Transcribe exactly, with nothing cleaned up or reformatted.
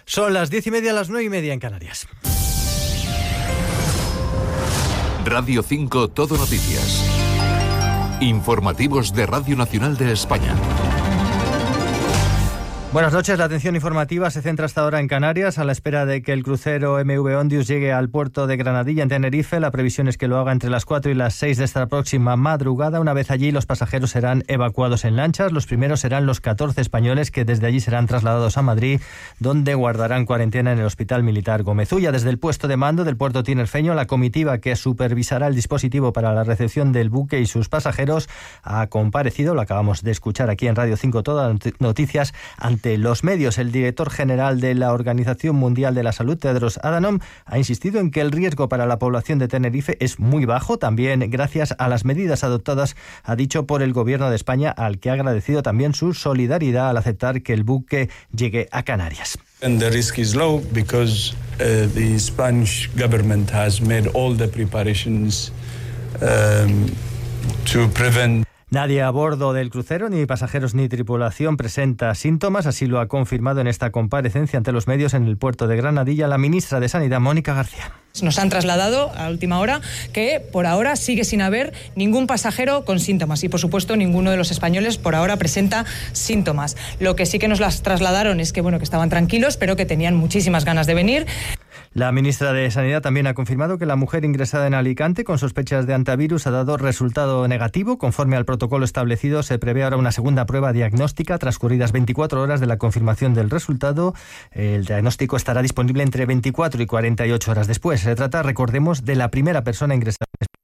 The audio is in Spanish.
Son las diez y media, las nueve y media en Canarias. Radio cinco Todo Noticias. Informativos de Radio Nacional de España. Buenas noches. La atención informativa se centra hasta ahora en Canarias. A la espera de que el crucero M V Ondius llegue al puerto de Granadilla, en Tenerife, la previsión es que lo haga entre las cuatro y las seis de esta próxima madrugada. Una vez allí, los pasajeros serán evacuados en lanchas. Los primeros serán los catorce españoles que desde allí serán trasladados a Madrid, donde guardarán cuarentena en el Hospital Militar Gómez Ulla. Desde el puesto de mando del puerto tinerfeño, la comitiva que supervisará el dispositivo para la recepción del buque y sus pasajeros ha comparecido, lo acabamos de escuchar aquí en Radio cinco Todas Noticias, ante los medios. El director general de la Organización Mundial de la Salud, Tedros Adhanom, ha insistido en que el riesgo para la población de Tenerife es muy bajo, también gracias a las medidas adoptadas, ha dicho, por el Gobierno de España, al que ha agradecido también su solidaridad al aceptar que el buque llegue a Canarias. And the risk is low because uh, the Spanish government has made all the preparations um, to prevent. Nadie a bordo del crucero, ni pasajeros ni tripulación, presenta síntomas. Así lo ha confirmado en esta comparecencia ante los medios en el puerto de Granadilla la ministra de Sanidad, Mónica García. Nos han trasladado a última hora que por ahora sigue sin haber ningún pasajero con síntomas y, por supuesto, ninguno de los españoles por ahora presenta síntomas. Lo que sí que nos las trasladaron es que, bueno, que estaban tranquilos, pero que tenían muchísimas ganas de venir. La ministra de Sanidad también ha confirmado que la mujer ingresada en Alicante con sospechas de antivirus ha dado resultado negativo. Conforme al protocolo establecido, se prevé ahora una segunda prueba diagnóstica transcurridas veinticuatro horas de la confirmación del resultado. El diagnóstico estará disponible entre veinticuatro y cuarenta y ocho horas después. Se trata, recordemos, de la primera persona ingresada en España